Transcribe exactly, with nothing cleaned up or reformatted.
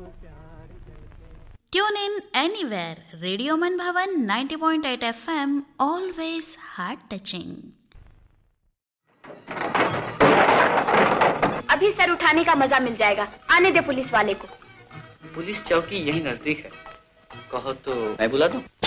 Tune in anywhere. Radio Man Bhavan ninety point eight F M, always heart touching. अभी sir उठाने का मजा मिल जाएगा. आने दे पुलिस वाले को. पुलिस चौकी यही नजदीक है. कहो तो मैं बुला दूं?